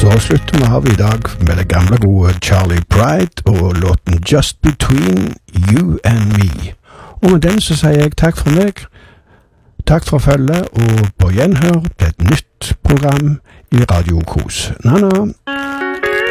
Så slutter vi av i dag med det gamle gode Charlie Pride og låten Just Between You and Me. Og med den så sier jeg takk for meg, takk for følget, og på gjenhør til et nytt program i Radio Kos. Na-na!